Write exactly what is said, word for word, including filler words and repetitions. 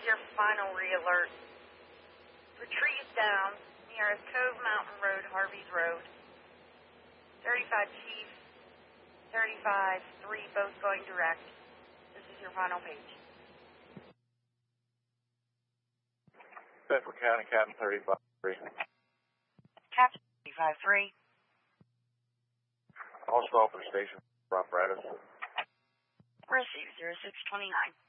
your final re-alert. For trees down, nearest Cove Mountain Road, Harvey's Road. thirty-five Chief, thirty-five three, both going direct. This is your final page. Bedford County, Captain thirty-five three. Captain thirty-five three. All stall for station apparatus. Receive zero six two nine.